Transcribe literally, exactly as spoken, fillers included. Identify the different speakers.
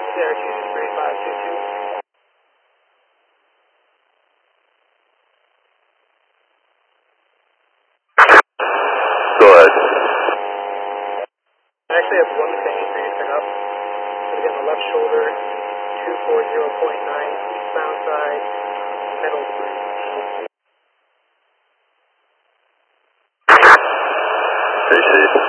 Speaker 1: Syracuse three five two two.
Speaker 2: Go ahead.
Speaker 1: I actually have one thing for you to pick up. It's going to be on the left shoulder, two four zero point nine, eastbound side, middle three.
Speaker 2: Appreciate it.